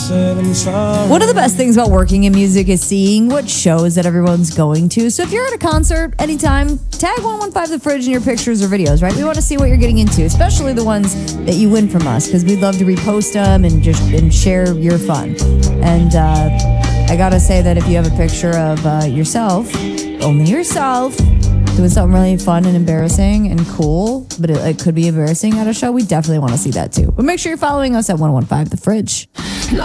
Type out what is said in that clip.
One of the best things about working in music is seeing what shows that everyone's going to. So if you're at a concert anytime, tag 115 The Fridge in your pictures or videos, right? We want to see what you're getting into, especially the ones that you win from us, because we'd love to repost them and share your fun. And I gotta say that if you have a picture of yourself, only yourself, doing something really fun and embarrassing and cool, but it could be embarrassing at a show, we definitely want to see that too. But make sure you're following us at 115 The Fridge.